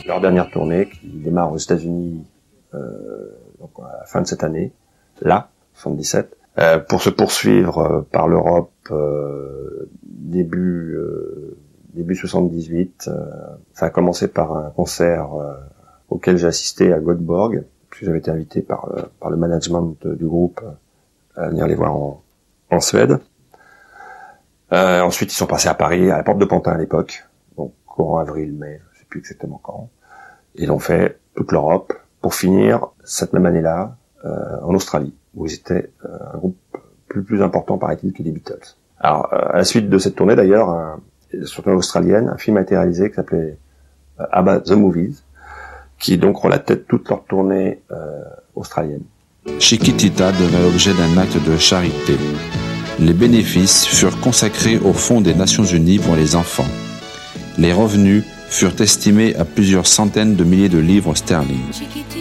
leur dernière tournée qui démarre aux États-Unis donc à la fin de cette année, là, 77, pour se poursuivre par l'Europe début 78. Ça a commencé par un concert auquel j'ai assisté à Göteborg, puisque j'avais été invité par le management du groupe à venir les voir en Suède. Ensuite, ils sont passés à Paris, à la Porte de Pantin à l'époque, donc courant avril-mai, je sais plus exactement quand. Et ils ont fait toute l'Europe pour finir cette même année-là en Australie, où ils étaient un groupe plus important, paraît-il, que les Beatles. Alors, à la suite de cette tournée, d'ailleurs, sur la tournée australienne, un film a été réalisé qui s'appelait ABBA The Movies, qui donc relatait toute leur tournée australienne. Chiquitita devint l'objet d'un acte de charité. Les bénéfices furent consacrés au Fonds des Nations Unies pour les enfants. Les revenus furent estimés à plusieurs centaines de milliers de livres sterling.